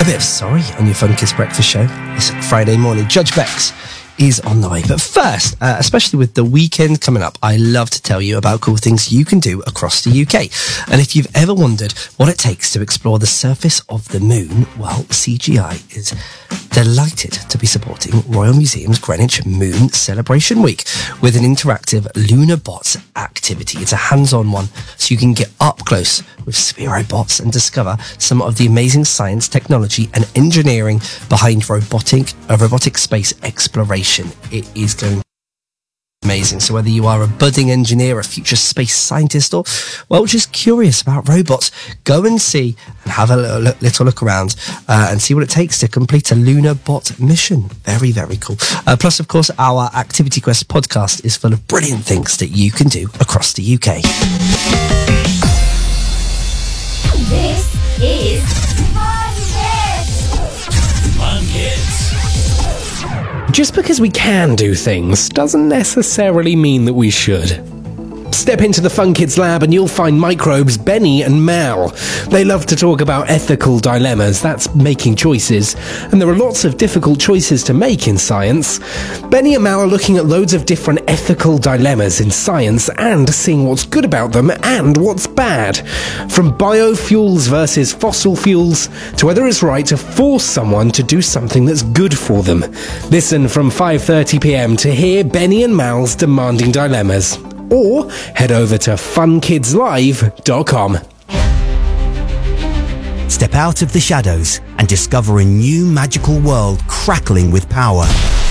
A bit of sorry on your Fun Kids Breakfast Show this Friday morning. Judge Bex is on the way. But first, especially with the weekend coming up, I love to tell you about cool things you can do across the UK. And if you've ever wondered what it takes to explore the surface of the moon, well, CGI is delighted to be supporting Royal Museum's Greenwich Moon Celebration Week with an interactive Lunar Bots activity. It's a hands-on one, so you can get up close with Sphero Bots and discover some of the amazing science, technology and engineering behind robotic space exploration. It is going to be amazing. So whether you are a budding engineer, a future space scientist, or, well, just curious about robots, go and see and have a little look around and see what it takes to complete a Lunar Bot mission. Very, very cool. Plus, of course, our Activity Quest podcast is full of brilliant things that you can do across the UK. This is Fun Kids! Fun Kids! Just because we can do things doesn't necessarily mean that we should. Step into the Fun Kids lab and you'll find microbes Benny and Mal. They love to talk about ethical dilemmas, that's making choices, and there are lots of difficult choices to make in science. Benny and Mal are looking at loads of different ethical dilemmas in science and seeing what's good about them and what's bad. From biofuels versus fossil fuels to whether it's right to force someone to do something that's good for them. Listen from 5:30pm to hear Benny and Mal's demanding dilemmas. Or head over to funkidslive.com. Step out of the shadows and discover a new magical world crackling with power.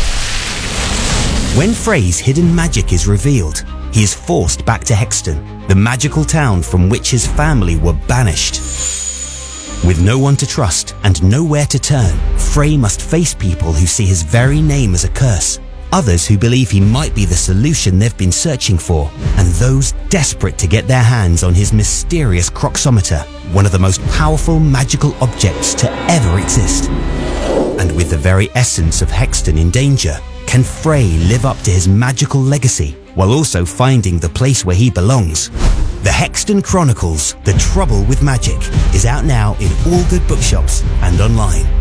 When Frey's hidden magic is revealed, he is forced back to Hexton, the magical town from which his family were banished. With no one to trust and nowhere to turn, Frey must face people who see his very name as a curse, others who believe he might be the solution they've been searching for, and those desperate to get their hands on his mysterious Croxometer, one of the most powerful magical objects to ever exist. And with the very essence of Hexton in danger, can Frey live up to his magical legacy while also finding the place where he belongs? The Hexton Chronicles, The Trouble with Magic, is out now in all good bookshops and online.